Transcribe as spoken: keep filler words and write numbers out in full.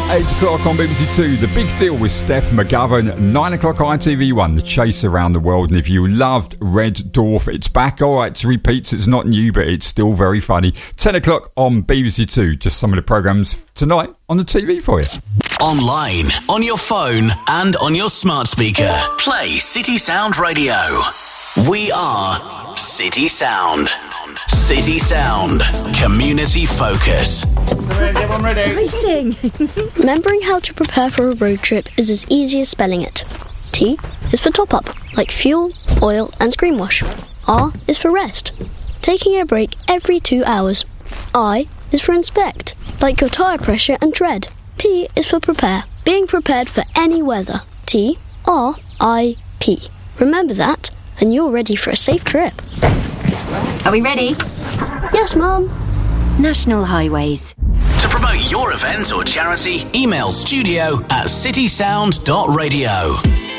eight o'clock on B B C Two, The Big Deal with Steph McGovern. nine o'clock on I T V one, The Chase Around the World. And if you loved Red Dwarf, it's back. All right, it repeats. It's not new, but it's still very funny. ten o'clock on B B C Two. Just some of the programmes tonight on the T V for you. Online, on your phone, and on your smart speaker. Play City Sound Radio. We are City Sound. City Sound. Community focus. Everyone ready? Exciting! Remembering how to prepare for a road trip is as easy as spelling it. T is for top up, like fuel, oil, and screen wash. R is for rest, taking a break every two hours. I is for inspect, like your tyre pressure and tread. P is for prepare, being prepared for any weather. T R I P. Remember that, and you're ready for a safe trip. Are we ready? Yes, Mum. National Highways. To promote your event or charity, email studio at citysound dot radio.